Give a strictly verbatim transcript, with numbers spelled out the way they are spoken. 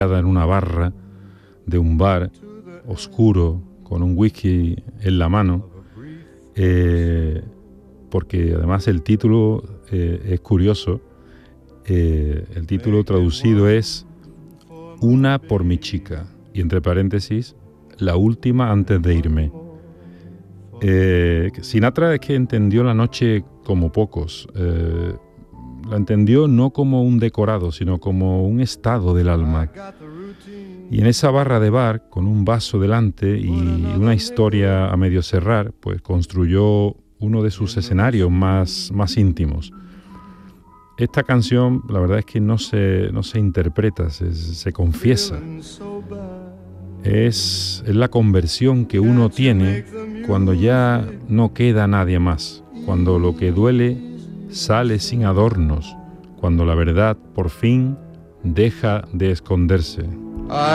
en una barra de un bar oscuro con un whisky en la mano, eh, porque además el título eh, es curioso. Eh, el título traducido es Una por mi chica, y entre paréntesis, la última antes de irme. Eh, Sinatra es que entendió la noche como pocos. Eh, la entendió no como un decorado, sino como un estado del alma. Y en esa barra de bar, con un vaso delante y una historia a medio cerrar, pues construyó uno de sus escenarios más, más íntimos. Esta canción, la verdad es que no se, no se interpreta, se, se confiesa. Es, es la conversión que uno tiene cuando ya no queda nadie más, cuando lo que duele sale sin adornos, cuando la verdad por fin deja de esconderse.